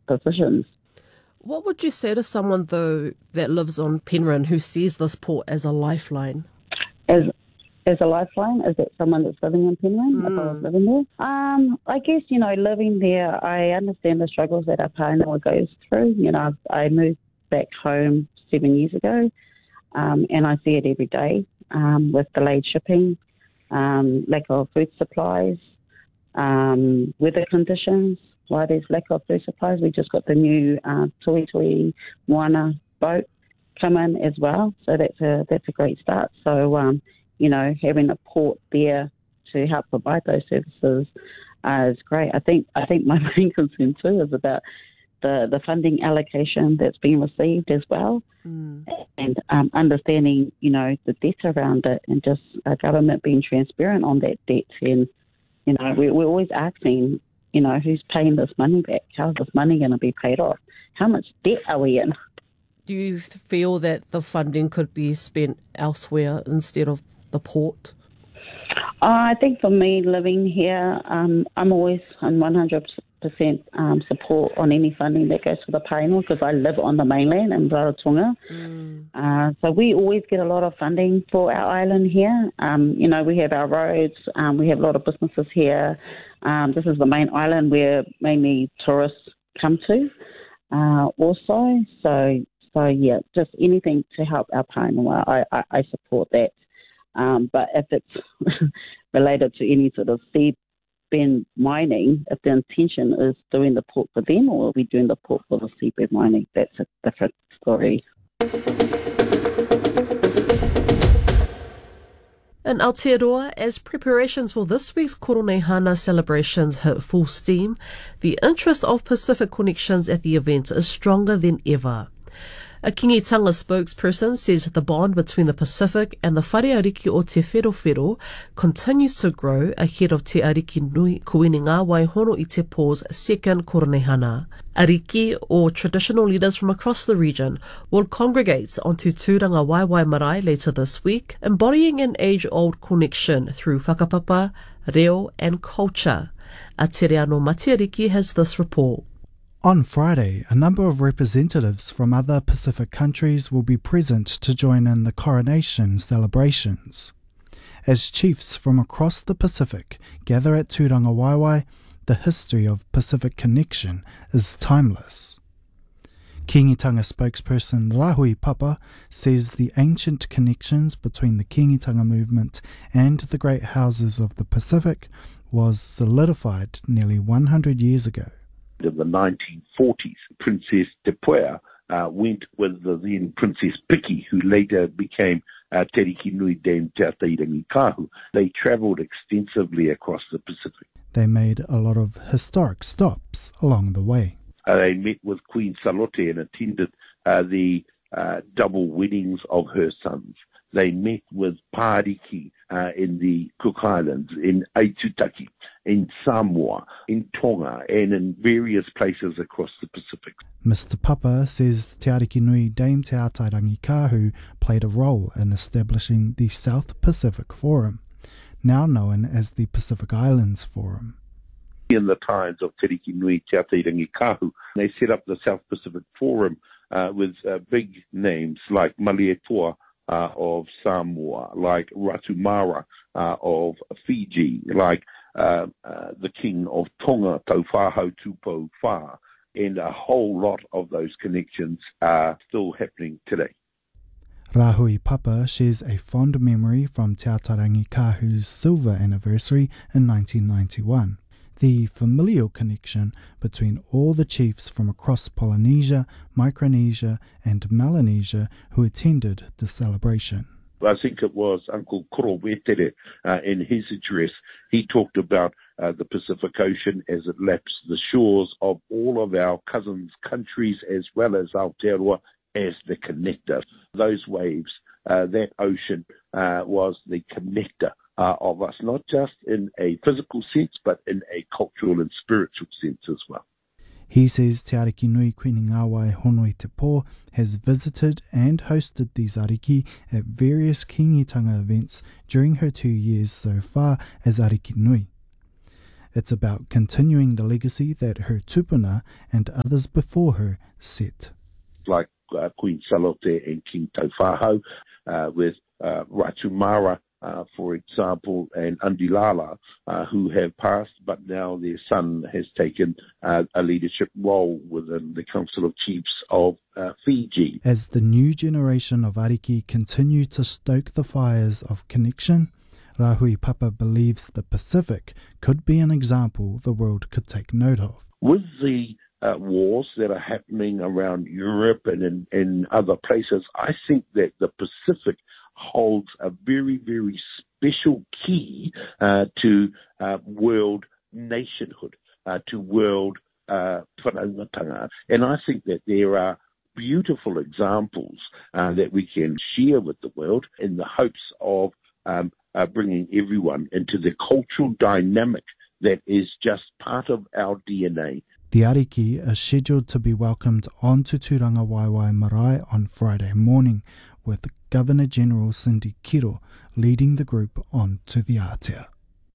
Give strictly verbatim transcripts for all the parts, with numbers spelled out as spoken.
positions. What would you say to someone, though, that lives on Penryn who sees this port as a lifeline? As as a lifeline, is that someone that's living in Penryn, Mm. if I was living there? Um, I guess, you know, living there, I understand the struggles that our Pāinua goes through. You know, I moved back home seven years ago, um, and I see it every day um, with delayed shipping, um, lack of food supplies, um, weather conditions. Why there's lack of food supplies, we just got the new uh, Tui Tui Moana boat come in as well, so that's a that's a great start. So um, you know, having a port there to help provide those services uh, is great. I think I think my main concern too is about the the funding allocation that's being received as well, mm. and um, understanding you know the debt around it, and just uh, government being transparent on that debt. And you know, we, we're always asking, you know, who's paying this money back? How's this money going to be paid off? How much debt are we in? Do you feel that the funding could be spent elsewhere instead of the port? Uh, I think for me, living here, um, I'm always on one hundred percent um, support on any funding that goes for the Pāinua, because I live on the mainland in Rarotonga. Mm. Uh, so we always get a lot of funding for our island here. Um, you know, we have our roads, um, we have a lot of businesses here. Um, this is the main island where mainly tourists come to uh, also. So, so yeah, just anything to help our Pāinua, I, I, I support that. Um, but if it's related to any sort of seed bin mining, if the intention is doing the port for them, or are we doing the port for the seabed mining, that's a different story. In Aotearoa, as preparations for this week's Koronehana celebrations hit full steam, the interest of Pacific connections at the event is stronger than ever. A Kingitanga spokesperson says the bond between the Pacific and the Whare Ariki o Te Wherowhero continues to grow ahead of Te Ariki Nui Kuininga Waihono i Te Pō's second Koronehana. Ariki, or traditional leaders from across the region, will congregate onto Tūranga Waiwai Marae later this week, embodying an age-old connection through whakapapa, reo and culture. A Te Reano Matiariki has this report. On Friday, a number of representatives from other Pacific countries will be present to join in the coronation celebrations. As chiefs from across the Pacific gather at Tūranga Waiwai, the history of Pacific connection is timeless. Kingitanga spokesperson Rahui Papa says the ancient connections between the Kingitanga movement and the great houses of the Pacific was solidified nearly one hundred years ago. In the nineteen forties, Princess Te Puea uh, went with the then Princess Piki, who later became uh, Te Riki Nui Dame Te Atairangi Kahu. They travelled extensively across the Pacific. They made a lot of historic stops along the way. Uh, they met with Queen Salote and attended uh, the uh, double weddings of her sons. They met with Pāriki uh, in the Cook Islands, in Aitutaki, in Samoa, in Tonga, and in various places across the Pacific. Mister Papa says Te Ariki Nui Dame Te Atairangi Kahu played a role in establishing the South Pacific Forum, now known as the Pacific Islands Forum. In the times of Te Riki Nui Te Atairangi Kahu, they set up the South Pacific Forum uh, with uh, big names like Malietoa, Uh, of Samoa, like Ratumara uh, of Fiji, like uh, uh, the King of Tonga, Taufāhau Tupou Whā, and a whole lot of those connections are still happening today. Rahui Papa shares a fond memory from Te Atairangi Kahu's silver anniversary in nineteen ninety-one. The familial connection between all the chiefs from across Polynesia, Micronesia and Melanesia who attended the celebration. I think it was Uncle Koro Wetere uh, in his address. He talked about uh, the Pacific Ocean as it laps the shores of all of our cousins' countries as well as Aotearoa as the connector. Those waves, uh, that ocean uh, was the connector Uh, of us, not just in a physical sense, but in a cultural and spiritual sense as well. He says Te Ariki Nui Kuininga Waihono i Te Pō has visited and hosted these ariki at various Kingitanga events during her two years so far as Ariki Nui. It's about continuing the legacy that her tupuna and others before her set. Like uh, Queen Salote and King Tauwhahau, uh, with uh, Ratumara, uh, for example, and Andilala, uh, who have passed, but now their son has taken uh, a leadership role within the Council of Chiefs of uh, Fiji. As the new generation of Ariki continue to stoke the fires of connection, Rahui Papa believes the Pacific could be an example the world could take note of. With the uh, wars that are happening around Europe and in, in other places, I think that the Pacific holds a very, very special key uh, to uh, world nationhood, uh, to world uh, whanaungatanga. And I think that there are beautiful examples uh, that we can share with the world in the hopes of um, uh, bringing everyone into the cultural dynamic that is just part of our D N A. The Ariki are scheduled to be welcomed onto Turanga Waiwai Marae on Friday morning, with Governor-General Cindy Kiro leading the group on to the Aotea.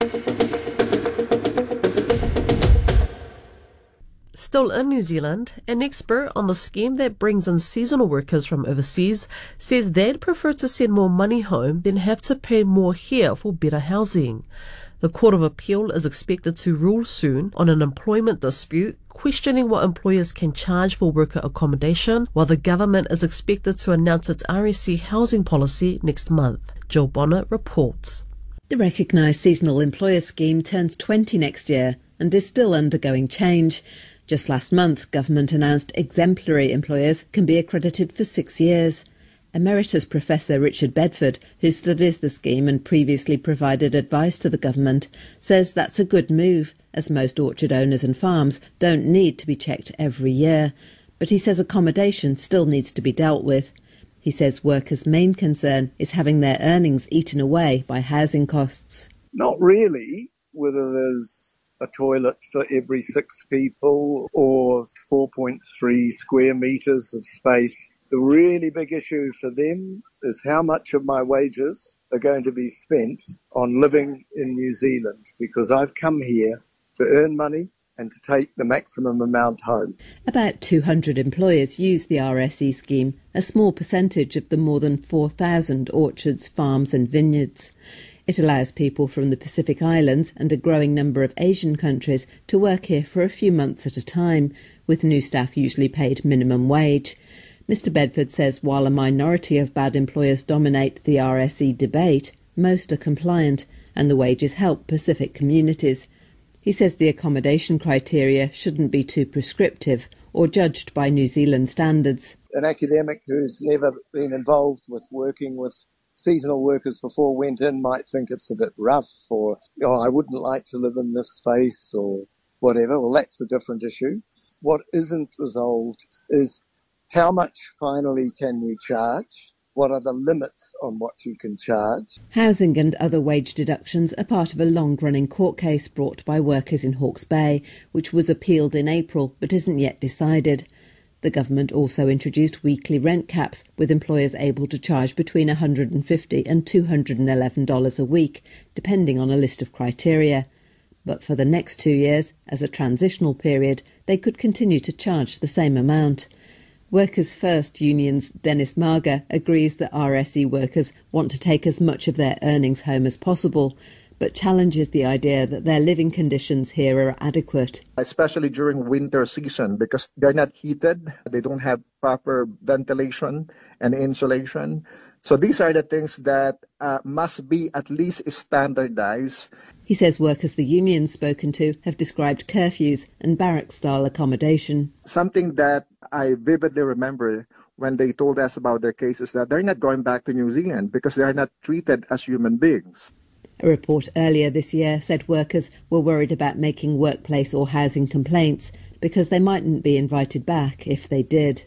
Still in New Zealand, an expert on the scheme that brings in seasonal workers from overseas says they'd prefer to send more money home than have to pay more here for better housing. The Court of Appeal is expected to rule soon on an employment dispute questioning what employers can charge for worker accommodation, while the government is expected to announce its R S C housing policy next month. Jill Bonnet reports. The recognised seasonal employer scheme turns twenty next year and is still undergoing change. Just last month, government announced exemplary employers can be accredited for six years. Emeritus Professor Richard Bedford, who studies the scheme and previously provided advice to the government, says that's a good move, as most orchard owners and farms don't need to be checked every year. But he says accommodation still needs to be dealt with. He says workers' main concern is having their earnings eaten away by housing costs. Not really, whether there's a toilet for every six people or four point three square metres of space. The really big issue for them is how much of my wages are going to be spent on living in New Zealand, because I've come here to earn money and to take the maximum amount home. About two hundred employers use the R S E scheme, a small percentage of the more than four thousand orchards, farms and vineyards. It allows people from the Pacific Islands and a growing number of Asian countries to work here for a few months at a time, with new staff usually paid minimum wage. Mister Bedford says while a minority of bad employers dominate the R S E debate, most are compliant, and the wages help Pacific communities. He says the accommodation criteria shouldn't be too prescriptive or judged by New Zealand standards. An academic who's never been involved with working with seasonal workers before went in might think it's a bit rough, or, oh, I wouldn't like to live in this space, or whatever. Well, that's a different issue. What isn't resolved is how much finally can you charge? What are the limits on what you can charge? Housing and other wage deductions are part of a long-running court case brought by workers in Hawke's Bay, which was appealed in April but isn't yet decided. The government also introduced weekly rent caps, with employers able to charge between one hundred fifty dollars and two hundred eleven dollars a week, depending on a list of criteria. But for the next two years, as a transitional period, they could continue to charge the same amount. Workers' First Union's Dennis Marga agrees that R S E workers want to take as much of their earnings home as possible, but challenges the idea that their living conditions here are adequate. Especially during winter season, because they're not heated, they don't have proper ventilation and insulation. So these are the things that uh, must be at least standardized. He says workers the union's spoken to have described curfews and barrack-style accommodation. Something that I vividly remember when they told us about their cases, that they're not going back to New Zealand because they are not treated as human beings. A report earlier this year said workers were worried about making workplace or housing complaints because they mightn't be invited back if they did.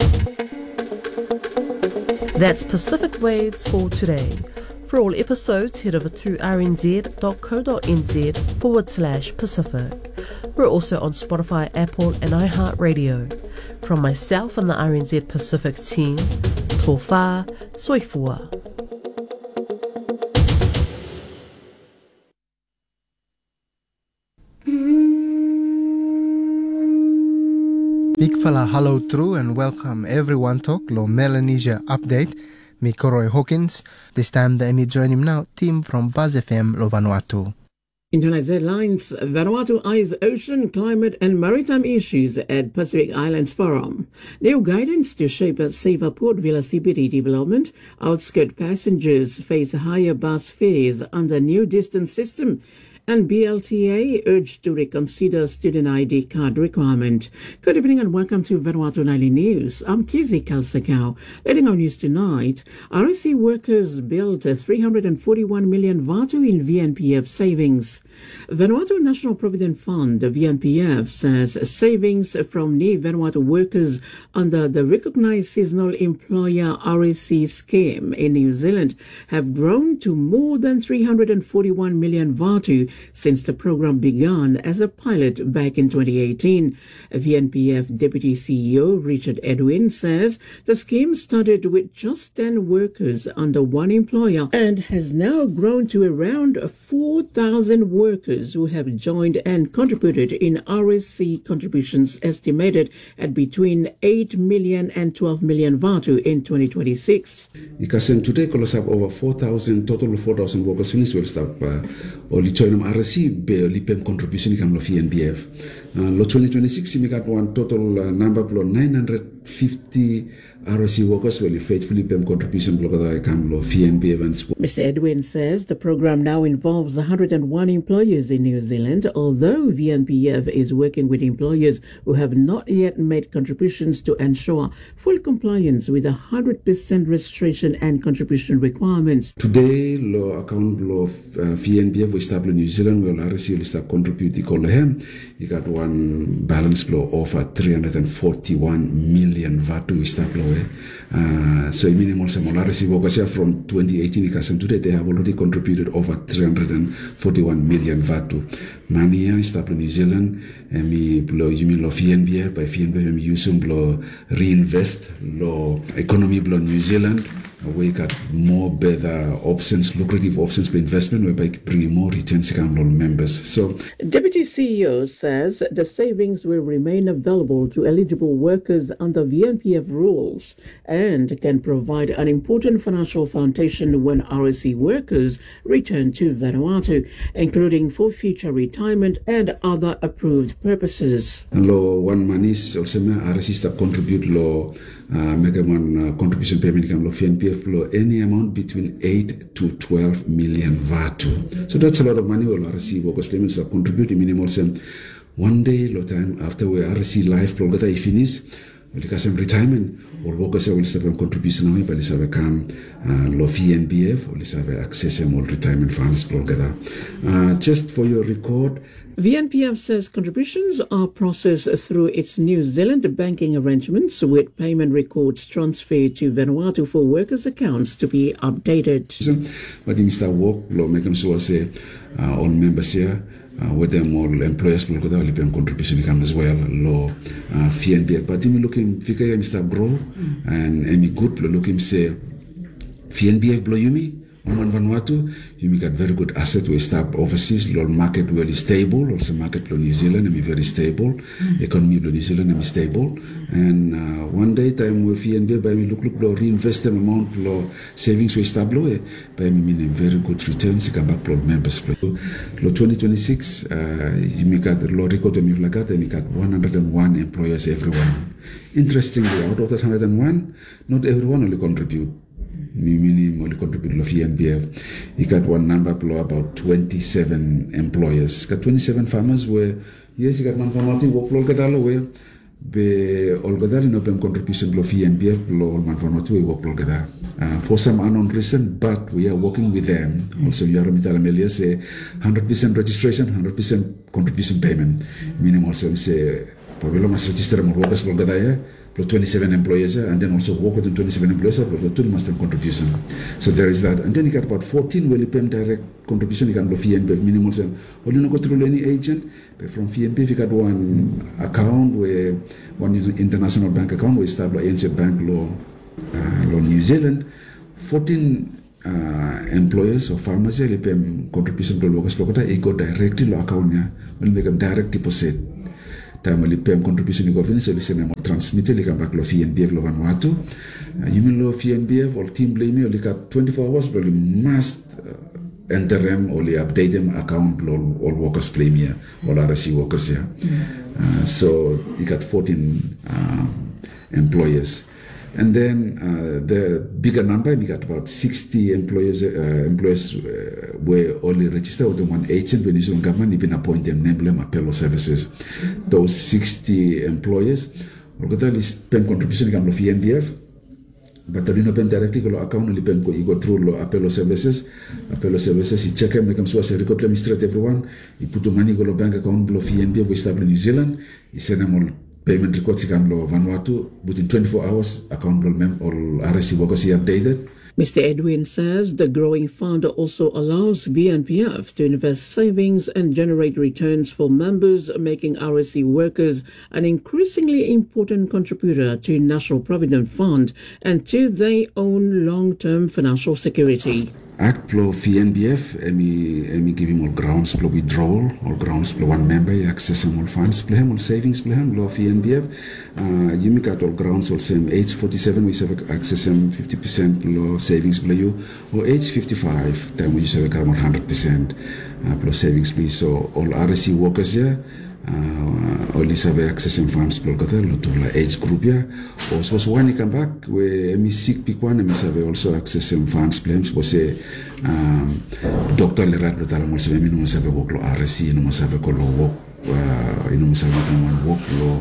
That's Pacific Waves for today. For all episodes, head over to rnz.co.nz forward slash Pacific. We're also on Spotify, Apple and iHeartRadio. From myself and the R N Z Pacific team, tō whā, soifua. Big fella hello true and welcome everyone to lo Melanesia update. Me Koroy Hawkins. This time the me join him now, team from Buzz F M lo Vanuatu. In tonight's headlines, Vanuatu eyes ocean, climate and maritime issues at Pacific Islands Forum. New guidance to shape a safer Port Vila C B D development. Outskirt passengers face higher bus fares under new distance system. And B L T A urged to reconsider student I D card requirement. Good evening and welcome to Vanuatu Nightly News. I'm Kizzy Kalsakau. Leading our news tonight, R S C workers built three hundred forty-one million Vatu in V N P F savings. Vanuatu National Provident Fund, the V N P F, says savings from Ni Vanuatu workers under the Recognised Seasonal Employer R S C scheme in New Zealand have grown to more than three hundred forty-one million Vatu since the program began as a pilot back in twenty eighteen. V N P F Deputy C E O Richard Edwin says the scheme started with just ten workers under one employer and has now grown to around four thousand workers who have joined and contributed in R S C contributions estimated at between eight million and twelve million Vatu in twenty twenty-six. Ikasen today kolosap over four thousand, total of four thousand workers finished will stop or join R S C be lipem contribution ikam lo V N P F. Uh, lo twenty twenty-six we got one total uh, number lo nine hundred fifty R S C workers will faithfully pay contribution lo kada ikam lo V N P F. Mister Edwin says the program now involves one hundred one employers in New Zealand, although V N P F is working with employers who have not yet made contributions to ensure full compliance with the one hundred percent registration and contribution requirements. Today, lo account lo uh, V N P F we start lo New Zealand will R S C will start contribute the hem. You got one balance flow of uh, three hundred forty-one million Vatu start lo uh, so minimal some R S C workers here from twenty eighteen and today they have already contributed over three hundred forty-one million Vatu. Mania start lo New Zealand and me blow you mean lo V N P F by V N P F me use blow reinvest lo economy blow New Zealand. We got more better options, lucrative options for investment, whereby bringing more returns to members. So, Deputy C E O says the savings will remain available to eligible workers under V N P F rules and can provide an important financial foundation when R S C workers return to Vanuatu, including for future retirement and other approved purposes. And lo one money also R S C start contribute lo. Uh, make one uh, contribution payment can lo V N P F lo any amount between eight to twelve million Vatu. So that's a lot of money we'll receive workers payments that contribute minimal sem one day lo time after we R S C life pro gata finish we'll get some retirement or workers will start contribution now but let's have come lo V N P F or let's have access to retirement funds pro gata. Uh, just for your record, V N P F says contributions are processed through its New Zealand banking arrangements with payment records transferred to Vanuatu for workers' accounts to be updated. But in Mister Work, law making sure say uh, all members here, uh, with them all employers will go down and contribution income as well, law uh, V N P F. But in looking figure Mister Bro and Amy Good looking say V N P F blow you me. On Vanuatu, you got very good asset we start overseas, low market really stable, also market New Zealand and be very stable, mm. economy New Zealand and be stable. Mm. And uh, one day time with V N P by me look look low reinvest them amount low savings we start low by me meaning very good returns come back low members. Low twenty twenty-six uh you got the low record and like that and you got one hundred one employers everyone. Interestingly, out of that one hundred one, not everyone only contribute. Meaning only contribute to V N P F. He got one number below about twenty-seven employers. Got twenty-seven farmers where yes, he got one farmer to work local where be all gather in open contribution below V N P F below all man farmer to work local. For some unknown reason, but we are working with them. Mm-hmm. Also, you are Mister Amelia say one hundred percent registration, one hundred percent contribution payment. Mm-hmm. Meaning also we say Pablo must register more workers local twenty-seven employees and then also work with twenty-seven employees but two must pay contribution. So there is that. And then you got about fourteen will pay direct contribution you can do V N P F minimal sem. Or you not go through any agent, but from V N P F you got one account where one international bank account where established A N Z Bank law uh, law New Zealand. fourteen uh, employers or farmers will pay contribution to workers but they go directly to account will make a direct deposit. Time li P M contribution ni government so li sena mo transmit li kambak lo F N B F lo Vanuatu. Yumi lo F N B F or team blame li ka twenty-four hours but li must enter them or li update them account lo all workers blame here all R S C workers here. Uh, so you got fourteen uh, employers. And then uh, the bigger number, we got about sixty employers. Uh, employers uh, were only registered with the one agent when the New Zealand government even appoint them, name them Apello Services. Those sixty employers, we'll get this P E M contribution come from F N B F, but the no P E M directly go account only P E M go go through Apello Services. Apello Services, he check them, make them so as a record administrate everyone. He put the money go to bank account below F N B F, we establish in New Zealand. He send them all. Payment records come to Vanuatu within twenty-four hours. Accountable mem all R S C workers he updated. Mister Edwin says the growing fund also allows V N P F to invest savings and generate returns for members, making R S C workers an increasingly important contributor to National Provident Fund and to their own long-term financial security. Act plo F N B F, emi emi give him all grounds plo withdrawal, all grounds plo one member access him all funds, play him all savings, play him lo F N B F. Uh, you make out all grounds all same age forty-seven we have access him fifty percent lo savings play you, or age fifty-five time we have one hundred percent uh, plo savings play. So all R S C workers here. Uh, only have access and funds for the age group here. Also, so when you come back, we me sick pick one, and have also access and funds plans. We say, um, Doctor Lerat, but I'm also me no must have a work law R S C, no must have a call work, uh, no must have a work law.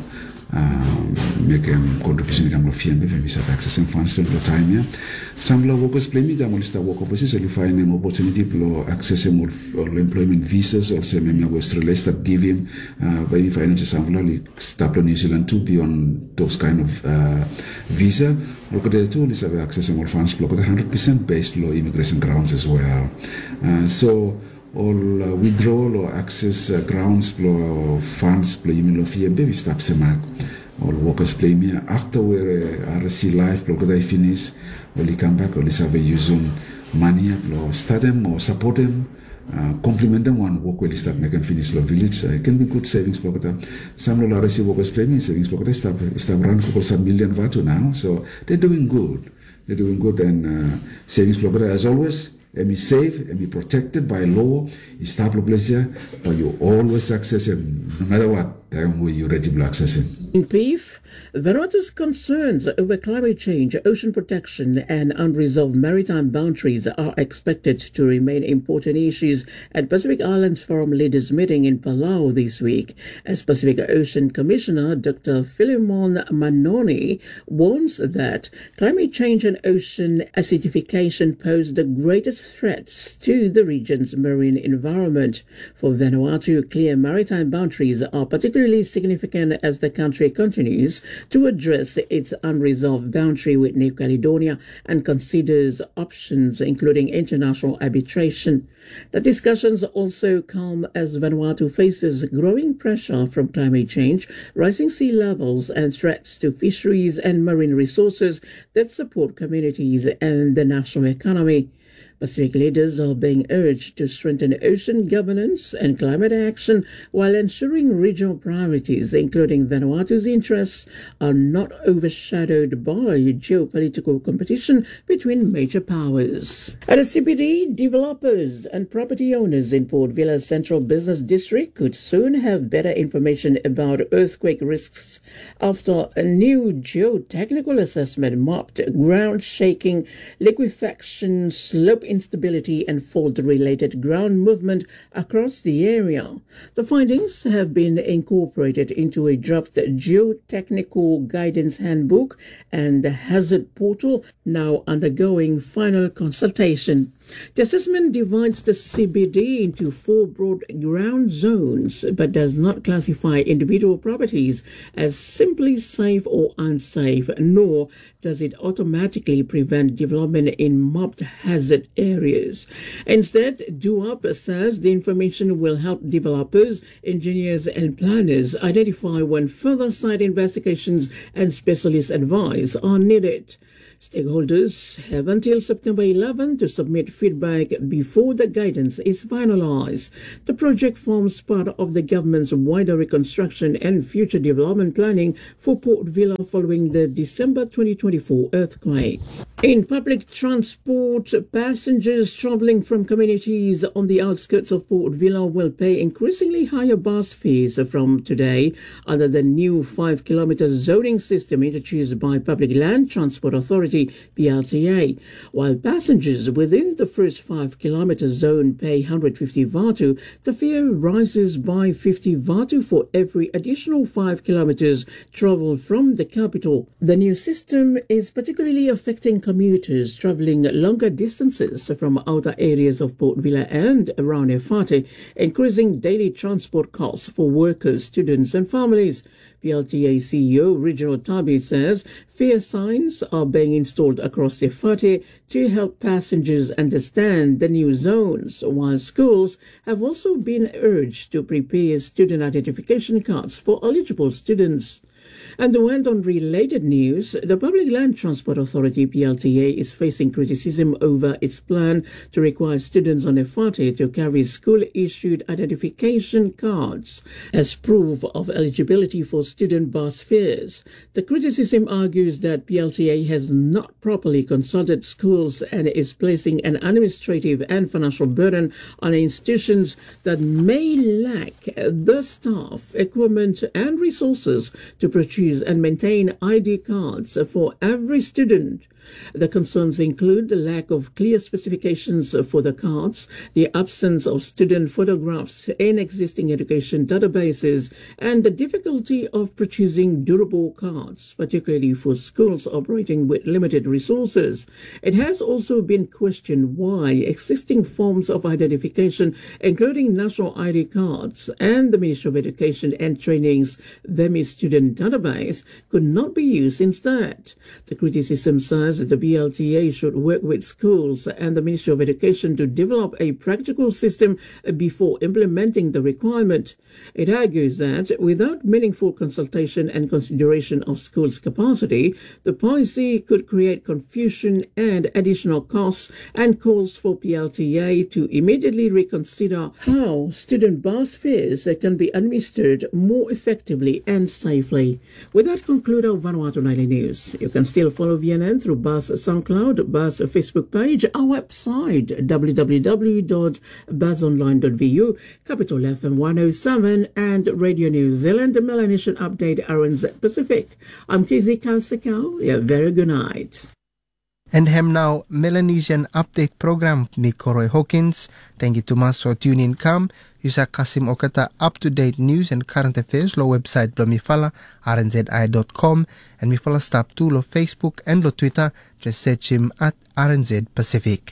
Um, make a um, contribution come F N B F and we have access and funds for the time here. Some law workers play me that will start work overseas, so you find an opportunity for access and employment visas, also maybe Australia start give him uh, by financial sample like start in New Zealand to be on those kind of uh, visa. Look at the tool is have access and all funds, look at one hundred percent based law immigration grounds as well. Uh, so all uh, withdrawal or access uh, grounds or funds play in F N B F stop semak all workers play me after we uh, R S C life block they finish or they come back or they have a use money or start them or support them uh, compliment them one work where they start making finish the village uh, it can be good savings block some of the R S C workers play me savings block they start start run some million vatu now so they're doing good they're doing good and uh, savings block as always and be safe and be protected by law. You start the place here, but you always access him, no matter what time where you're ready to access him. In P I F, Vanuatu's concerns over climate change, ocean protection and unresolved maritime boundaries are expected to remain important issues at Pacific Islands Forum Leaders Meeting in Palau this week. As Pacific Ocean Commissioner Doctor Philemon Manoni warns that climate change and ocean acidification pose the greatest threats to the region's marine environment. For Vanuatu, clear maritime boundaries are particularly significant as the country continues to address its unresolved boundary with New Caledonia and considers options including international arbitration. The discussions also come as Vanuatu faces growing pressure from climate change, rising sea levels and threats to fisheries and marine resources that support communities and the national economy. Pacific leaders are being urged to strengthen ocean governance and climate action while ensuring regional priorities, including Vanuatu's interests, are not overshadowed by geopolitical competition between major powers. At a C B D, developers and property owners in Port Vila's Central Business District could soon have better information about earthquake risks after a new geotechnical assessment mapped ground shaking, liquefaction, slope instability and fault-related ground movement across the area. The findings have been incorporated into a draft geotechnical guidance handbook and the hazard portal, now undergoing final consultation. The assessment divides the C B D into four broad ground zones but does not classify individual properties as simply safe or unsafe, nor does it automatically prevent development in mapped hazard areas. Instead, D U A P says the information will help developers, engineers and planners identify when further site investigations and specialist advice are needed. Stakeholders have until September eleventh to submit feedback before the guidance is finalised. The project forms part of the government's wider reconstruction and future development planning for Port Vila following the December twenty twenty-four earthquake. In public transport, passengers travelling from communities on the outskirts of Port Vila will pay increasingly higher bus fees from today under the new five kilometre zoning system introduced by Public Land Transport Authority, P L T A. While passengers within the first five kilometre zone pay one hundred fifty vatu, the fare rises by fifty vatu for every additional five kilometres travelled from the capital. The new system is particularly affecting commuters travelling longer distances from outer areas of Port Vila and around Efate, increasing daily transport costs for workers, students and families. P L T A C E O Reginald Tabi says fare signs are being installed across Efate to help passengers understand the new zones, while schools have also been urged to prepare student identification cards for eligible students. And to end on related news, the Public Land Transport Authority, P L T A, is facing criticism over its plan to require students on Efate to carry school-issued identification cards as proof of eligibility for student bus fares. The criticism argues that P L T A has not properly consulted schools and is placing an administrative and financial burden on institutions that may lack the staff, equipment and resources to produce and maintain I D cards for every student. The concerns include the lack of clear specifications for the cards, the absence of student photographs in existing education databases, and the difficulty of producing durable cards, particularly for schools operating with limited resources. It has also been questioned why existing forms of identification, including national I D cards and the Ministry of Education and Training's VEMI student database, could not be used instead. The criticism says the B L T A should work with schools and the Ministry of Education to develop a practical system before implementing the requirement. It argues that without meaningful consultation and consideration of schools' capacity, the policy could create confusion and additional costs, and calls for P L T A to immediately reconsider how student bus fares can be administered more effectively and safely. With that, conclude our Vanuatu Nightly News. You can still follow V N N through Buzz SoundCloud, Buzz Facebook page, our website w w w dot buzz online dot v u, Capital F M one oh seven and Radio New Zealand Melanesian Update R N Z Pacific. I'm Kizzy Kalsikau. Yeah, very good night. And hem now Melanesian Update program ni Koroi Hawkins. Thank you to mas for tuning in. Come. Yusa Kasim Okata up-to-date news and current affairs lo website blo mifala r n z i dot com and mifala stop to lo Facebook and lo Twitter. Just search him at R N Z Pacific.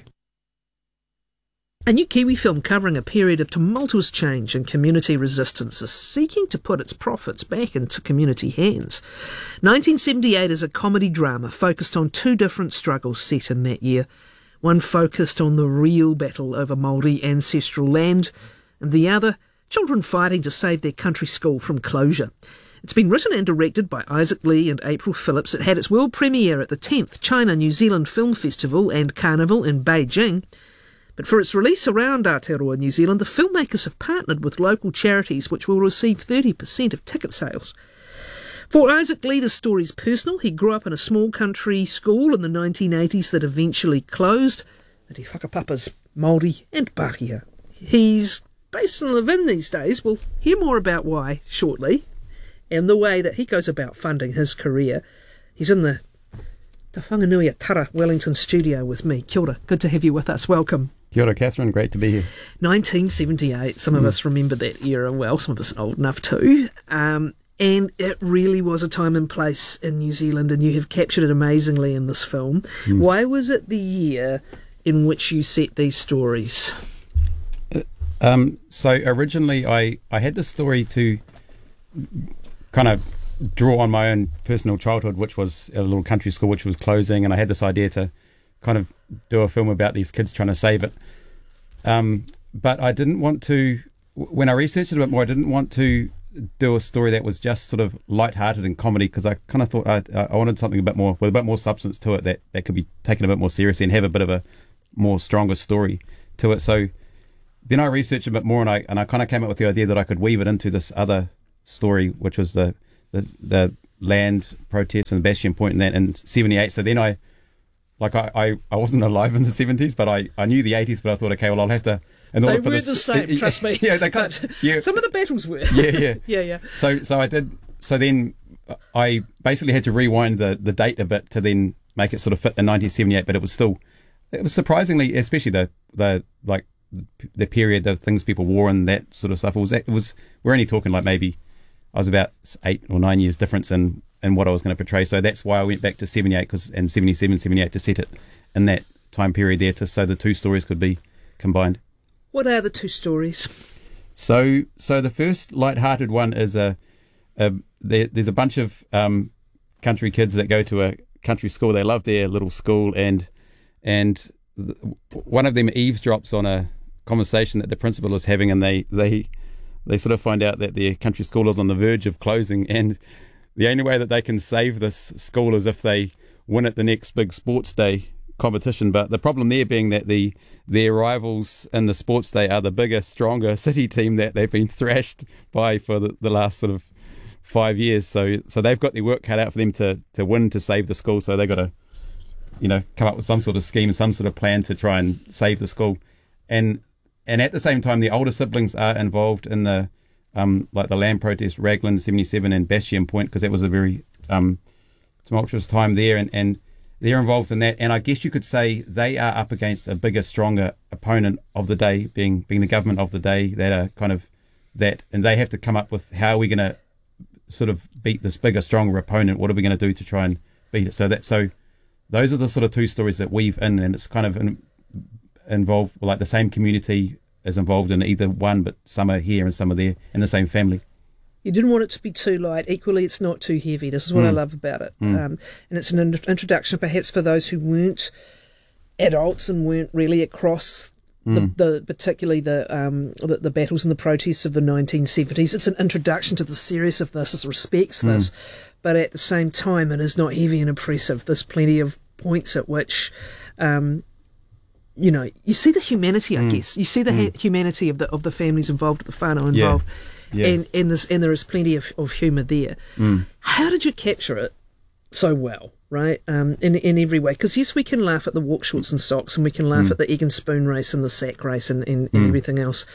A new Kiwi film covering a period of tumultuous change and community resistance is seeking to put its profits back into community hands. nineteen seventy-eight is a comedy drama focused on two different struggles set in that year. One focused on the real battle over Māori ancestral land, and the other, children fighting to save their country school from closure. It's been written and directed by Isaac Lee and April Phillips. It had its world premiere at the tenth China-New Zealand Film Festival and Carnival in Beijing. But for its release around Aotearoa, New Zealand, the filmmakers have partnered with local charities which will receive thirty percent of ticket sales. For Isaac Lee, the story's personal. He grew up in a small country school in the nineteen eighties that eventually closed, and he whakapapa's Māori and Pākehā. He's based in Levin these days. We'll hear more about why shortly, and the way that he goes about funding his career. He's in the Te Whanganui Tara Wellington studio with me. Kia ora, good to have you with us. Welcome. Kia ora, Catherine, great to be here. nineteen seventy-eight, some of mm. us remember that era well, some of us are old enough too. Um, and it really was a time and place in New Zealand, and you have captured it amazingly in this film. Mm. Why was it the year in which you set these stories? Uh, um, so originally I, I had this story to kind of draw on my own personal childhood, which was a little country school which was closing, and I had this idea to kind of do a film about these kids trying to save it. Um, but I didn't want to, when I researched it a bit more, I didn't want to do a story that was just sort of lighthearted and comedy, because I kind of thought I, I wanted something a bit more, with a bit more substance to it, that, that could be taken a bit more seriously and have a bit of a more stronger story to it. So then I researched a bit more, and I and I kind of came up with the idea that I could weave it into this other story, which was the the, the land protests and the Bastion Point and that in seventy-eight. So then I, like I, I, I wasn't alive in the seventies, but I, I knew the eighties, but I thought, okay, well, I'll have to... In they order for were this, the same, trust me. Yeah, they can't, yeah. Some of the battles were. Yeah, yeah. yeah, yeah. So so I did... So then I basically had to rewind the, the date a bit to then make it sort of fit in nineteen seventy-eight, but it was still... It was surprisingly, especially the, the like, the period, the things people wore and that sort of stuff. It was... It was we're only talking like maybe... I was about eight or nine years difference in, in what I was going to portray. So that's why I went back to seventy-eight cause, and seventy-seven, seventy-eight to set it in that time period there to so the two stories could be combined. What are the two stories? So so the first light-hearted one is a, a there, there's a bunch of um, country kids that go to a country school. They love their little school, and and th- one of them eavesdrops on a conversation that the principal is having, and they they they sort of find out that their country school is on the verge of closing, and the only way that they can save this school is if they win at the next big sports day competition. But the problem there being that the their rivals in the sports day are the bigger, stronger city team that they've been thrashed by for the, the last sort of five years. So so they've got their work cut out for them to, to win to save the school. So they've got to, you know, come up with some sort of scheme, some sort of plan to try and save the school. And and at the same time, the older siblings are involved in the um like the land protest, Raglan seventy-seven and Bastion Point, because that was a very um tumultuous time there, and, and they're involved in that. And I guess you could say they are up against a bigger, stronger opponent of the day, being being the government of the day, that are kind of that, and they have to come up with how are we going to sort of beat this bigger, stronger opponent. What are we going to do to try and beat it? So that so those are the sort of two stories that weave in, and it's kind of in, involved, like the same community is involved in either one, but some are here and some are there in the same family. You didn't want it to be too light. Equally, it's not too heavy. This is what mm. I love about it. Mm. Um, and it's an in- introduction perhaps for those who weren't adults and weren't really across mm. the, the particularly the, um, the the battles and the protests of the nineteen seventies. It's an introduction to the series of this. It respects mm. this. But at the same time, it is not heavy and oppressive. There's plenty of points at which... Um, you know, you see the humanity, I mm. guess. You see the mm. ha- humanity of the of the families involved, the whānau involved, yeah. Yeah. and and, this, and there is plenty of, of humour there. Mm. How did you capture it so well, right, um, in in every way? Because, yes, we can laugh at the walk shorts and socks, and we can laugh mm. at the egg and spoon race and the sack race and, and, and mm. everything else.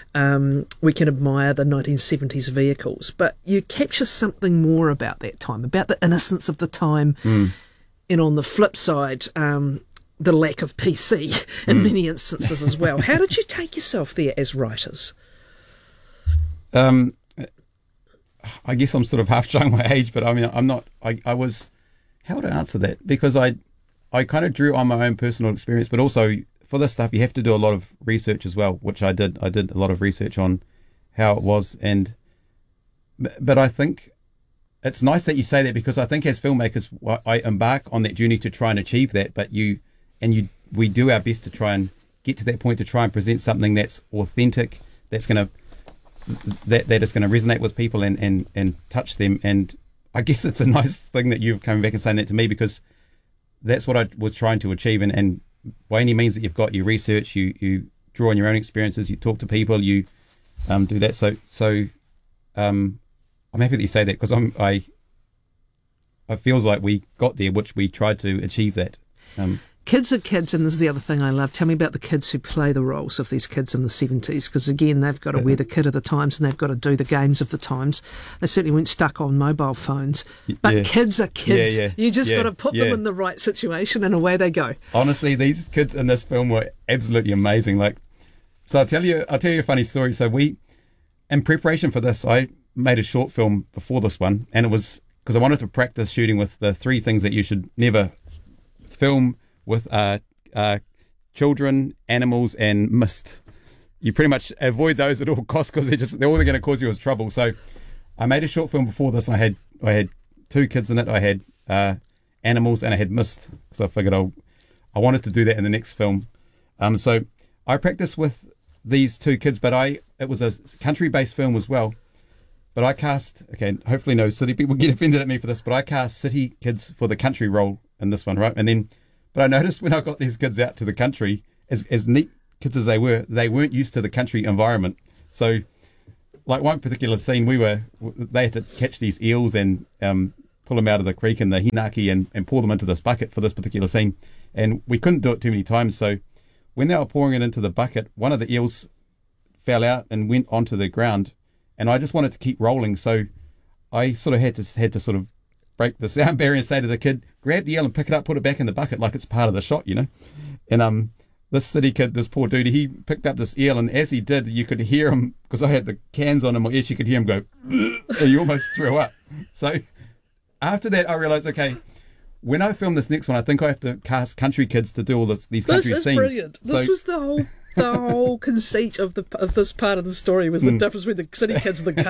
Um, we can admire the nineteen seventies vehicles, but you capture something more about that time, about the innocence of the time, mm. and on the flip side... Um, the lack of P C in mm. many instances as well. How did you take yourself there as writers? Um, I guess I'm sort of half showing my age, but I mean, I'm not, I, I was, how would I answer that? Because I, I kind of drew on my own personal experience, but also for this stuff, you have to do a lot of research as well, which I did. I did a lot of research on how it was. And, but I think it's nice that you say that, because I think as filmmakers, I embark on that journey to try and achieve that, but you, And you, we do our best to try and get to that point, to try and present something that's authentic, that's going to that that is going to resonate with people and, and, and touch them. And I guess it's a nice thing that you've come back and saying that to me, because that's what I was trying to achieve. And, and by any means that you've got, you research, you, you draw on your own experiences, you talk to people, you um, do that. So so um, I'm happy that you say that, because I'm I. It feels like we got there, which we tried to achieve that. Um, Kids are kids, and this is the other thing I love. Tell me about the kids who play the roles of these kids in the seventies, because, again, they've got to wear the kit of the times and they've got to do the games of the times. They certainly weren't stuck on mobile phones. But yeah. kids are kids. Yeah, yeah, you just yeah, got to put yeah. them in the right situation, and away they go. Honestly, these kids in this film were absolutely amazing. Like, so I'll tell you, I'll tell you a funny story. So we, in preparation for this, I made a short film before this one, and it was because I wanted to practice shooting with the three things that you should never film with uh, uh, children, animals, and mist. You pretty much avoid those at all costs, because they're just they're all they're going to cause you is trouble. So I made a short film before this. And I had I had two kids in it. I had uh, animals and I had mist. So I figured I I wanted to do that in the next film. Um, so I practiced with these two kids, but I it was a country-based film as well. But I cast okay. Hopefully, no city people get offended at me for this. But I cast city kids for the country role in this one, right? And then. But I noticed when I got these kids out to the country as as neat kids as they were, they weren't used to the country environment. So, like one particular scene, we were they had to catch these eels and um, pull them out of the creek in the hinaki and, and pour them into this bucket for this particular scene. And we couldn't do it too many times. So when they were pouring it into the bucket, one of the eels fell out and went onto the ground. And I just wanted to keep rolling. So I sort of had to had to sort of break the sound barrier and say to the kid, grab the eel and pick it up, put it back in the bucket like it's part of the shot, you know. And um, this city kid, this poor dude, he picked up this eel, and as he did, you could hear him, because I had the cans on in my ears, you could hear him go, and he almost threw up. So after that, I realised, okay, when I film this next one, I think I have to cast country kids to do all this, these country this is scenes. Brilliant. So, this was the whole the whole conceit of the of this part of the story was the mm. difference between the city kids and the